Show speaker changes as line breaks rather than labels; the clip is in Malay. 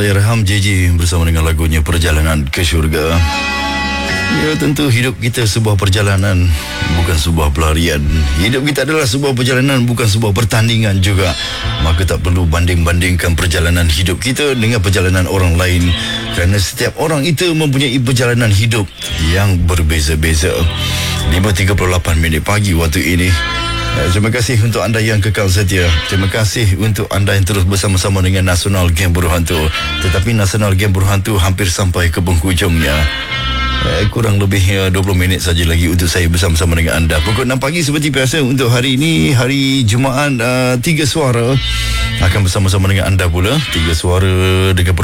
Allahyarham JJ bersama dengan lagunya Perjalanan ke Syurga. Ya, tentu hidup kita sebuah perjalanan, bukan sebuah pelarian. Hidup kita adalah sebuah perjalanan, bukan sebuah pertandingan juga. Maka tak perlu banding-bandingkan perjalanan hidup kita dengan perjalanan orang lain, kerana setiap orang itu mempunyai perjalanan hidup yang berbeza-beza. 5.38 pagi waktu ini. Terima kasih untuk anda yang kekal setia. Terima kasih untuk anda yang terus bersama-sama dengan Nasional Game Berhantu. Tetapi Nasional Game Berhantu hampir sampai ke penghujungnya. Kurang lebih 20 minit saja lagi untuk saya bersama-sama dengan anda. Pukul 6 pagi seperti biasa untuk hari ini, hari Jumaat, 3 Suara akan bersama-sama dengan anda pula. 3 Suara dengan